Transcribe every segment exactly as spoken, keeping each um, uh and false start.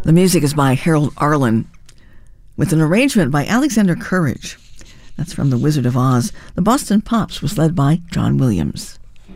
The music is by Harold Arlen, with an arrangement by Alexander Courage. That's from The Wizard of Oz. The Boston Pops was led by John Williams.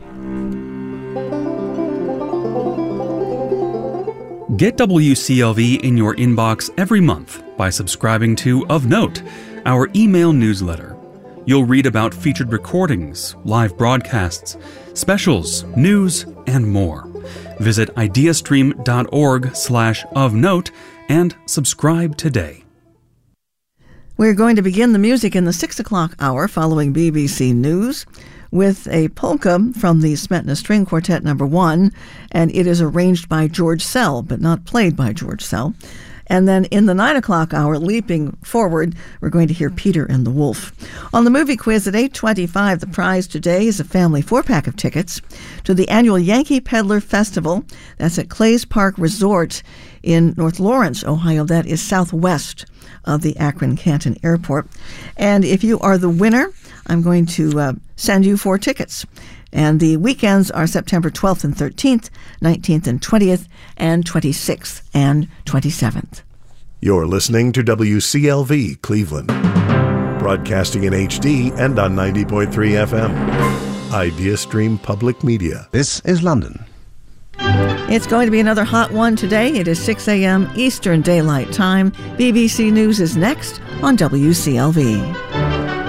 Get W C L V in your inbox every month by subscribing to Of Note, our email newsletter. You'll read about featured recordings, live broadcasts, specials, news, and more. Visit ideastream.org slash of note and subscribe today. We're going to begin the music in the six o'clock hour following B B C News with a polka from the Smetana String Quartet number one, and it is arranged by George Sell, but not played by George Sell. And then in the nine o'clock hour, leaping forward, we're going to hear Peter and the Wolf. On the movie quiz at eight twenty-five, the prize today is a family four-pack of tickets to the annual Yankee Peddler Festival. That's at Clays Park Resort in North Lawrence, Ohio. That is southwest of the Akron-Canton Airport. And if you are the winner, I'm going to uh, send you four tickets. And the weekends are September twelfth and thirteenth, nineteenth and twentieth, and twenty-sixth and twenty-seventh. You're listening to W C L V Cleveland, broadcasting in H D and on ninety point three F M. IdeaStream Public Media. This is London. It's going to be another hot one today. It is six a.m. Eastern Daylight Time. B B C News is next on W C L V.